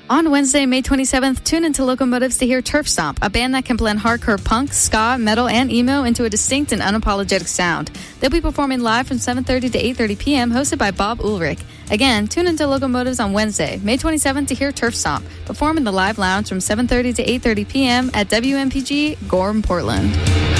On Wednesday, May 27th, tune into Locomotives to hear Turf Stomp, a band that can blend hardcore punk, ska, metal, and emo into a distinct and unapologetic sound. They'll be performing live from 7:30 to 8:30 p.m., hosted by Bob Ulrich. Again, tune into Locomotives on Wednesday, May 27th to hear Turf Stomp, perform in the live lounge from 7:30 to 8:30 p.m. at WMPG, Gorham, Portland.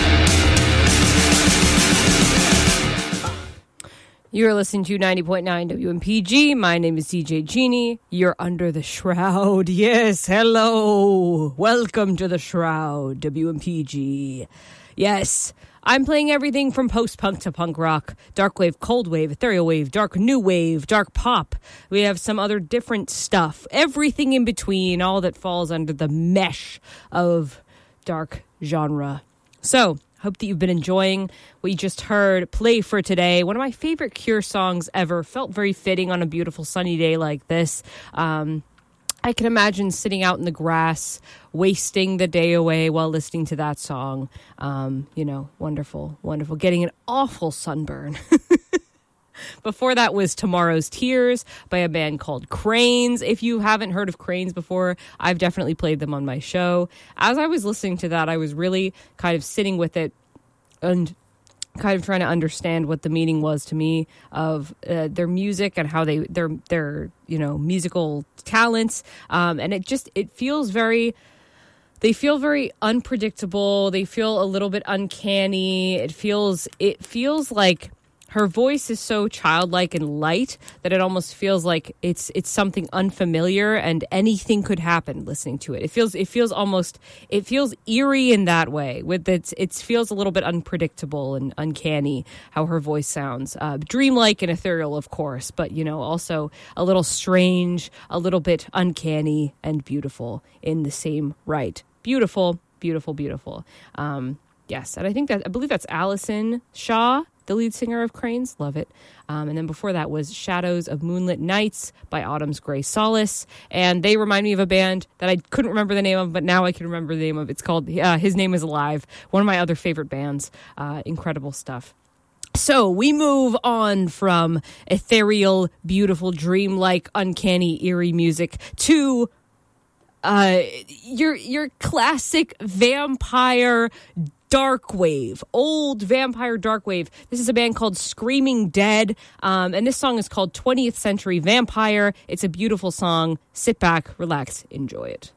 You're listening to 90.9 WMPG. My name is DJ Genie. You're under the shroud. Yes, hello. Welcome to the shroud, WMPG. Yes, I'm playing everything from post-punk to punk rock, dark wave, cold wave, ethereal wave, dark new wave, dark pop. We have some other different stuff. Everything in between, all that falls under the mesh of dark genre. So, hope that you've been enjoying what you just heard. Play for today. One of my favorite Cure songs ever. Felt very fitting on a beautiful sunny day like this. I can imagine sitting out in the grass, wasting the day away while listening to that song. Wonderful, wonderful. Getting an awful sunburn. Before that was Tomorrow's Tears by a band called Cranes. If you haven't heard of Cranes before, I've definitely played them on my show. As I was listening to that, I was really kind of sitting with it and kind of trying to understand what the meaning was to me of their music and how their musical talents. And it feels very... They feel very unpredictable. They feel a little bit uncanny. It feels like her voice is so childlike and light that it almost feels like it's something unfamiliar and anything could happen listening to it. It feels eerie in that way. It feels a little bit unpredictable and uncanny how her voice sounds. Dreamlike and ethereal, of course, but also a little strange, a little bit uncanny and beautiful in the same right. Beautiful, beautiful, beautiful. Yes, and I believe that's Alison Shaw, the lead singer of Cranes. Love it. And then before that was Shadows of Moonlit Nights by Autumn's Grey Solace. And they remind me of a band that I couldn't remember the name of, but now I can remember the name of. It's called His Name is Alive. One of my other favorite bands. Incredible stuff. So we move on from ethereal, beautiful, dreamlike, uncanny, eerie music to your classic vampire dark wave, old vampire dark wave. This is a band called Screaming Dead, and this song is called 20th Century Vampire. It's a beautiful song. Sit back, relax, enjoy it.